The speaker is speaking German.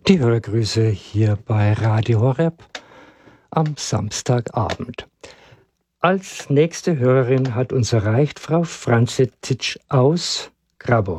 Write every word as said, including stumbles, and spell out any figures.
Die Hörergrüße hier bei Radio Horeb am Samstagabend. Als nächste Hörerin hat uns erreicht Frau Franzetitsch aus Grabow.